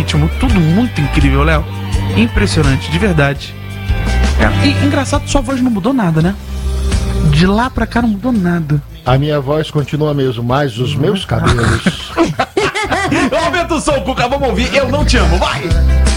ritmo, tudo muito incrível, Léo. Impressionante, de verdade. E engraçado, sua voz não mudou nada, né? De lá pra cá não mudou nada. A minha voz continua mesmo, mas os meus cabelos... Aumenta o som, Cuca, vamos ouvir Eu Não Te Amo, vai!